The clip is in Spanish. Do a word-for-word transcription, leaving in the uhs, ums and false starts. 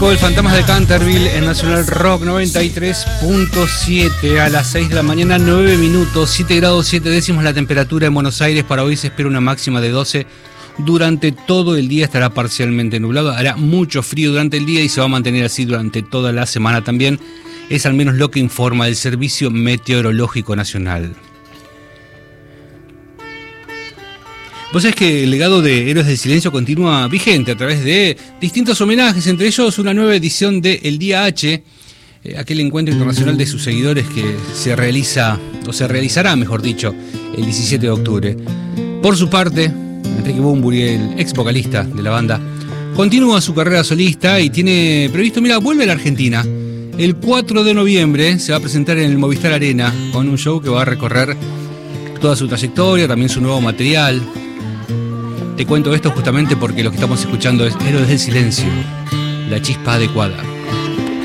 El Fantasmas de Canterville en Nacional Rock noventa y tres punto siete a las seis de la mañana, nueve minutos, siete grados siete décimos la temperatura en Buenos Aires. Para hoy se espera una máxima de doce. Durante todo el día estará parcialmente nublado, hará mucho frío durante el día y se va a mantener así durante toda la semana también. Es al menos lo que informa el Servicio Meteorológico Nacional. Vos sabés que el legado de Héroes del Silencio continúa vigente a través de distintos homenajes, entre ellos una nueva edición de El Día H, eh, aquel encuentro internacional de sus seguidores que se realiza, o se realizará, mejor dicho, el diecisiete de octubre. Por su parte, Enrique Bunbury, el ex vocalista de la banda, continúa su carrera solista y tiene previsto, mira, vuelve a la Argentina. El cuatro de noviembre se va a presentar en el Movistar Arena con un show que va a recorrer toda su trayectoria, también su nuevo material. Te cuento esto justamente porque lo que estamos escuchando es Héroes del Silencio, la chispa adecuada.